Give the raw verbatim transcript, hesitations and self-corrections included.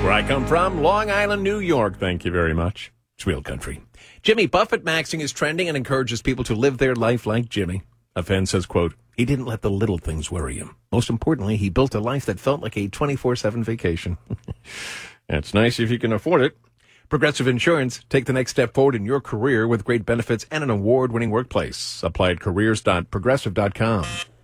Where I come from, Long Island, New York. Thank you very much. It's real country. Jimmy Buffett maxing is trending and encourages people to live their life like Jimmy. A fan says, quote, he didn't let the little things worry him. Most importantly, he built a life that felt like a twenty-four seven vacation. That's nice if you can afford it. Progressive Insurance. Take the next step forward in your career with great benefits and an award-winning workplace. Apply at careers dot progressive dot com.